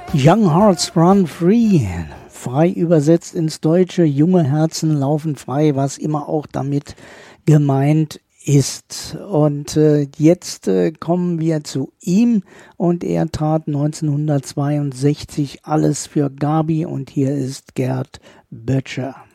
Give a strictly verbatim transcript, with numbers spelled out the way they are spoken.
Young Hearts Run Free, frei übersetzt ins Deutsche, junge Herzen laufen frei, was immer auch damit gemeint ist. Und äh, jetzt äh, kommen wir zu ihm und er tat neunzehnhundertzweiundsechzig alles für Gabi und hier ist Gerd Böttcher.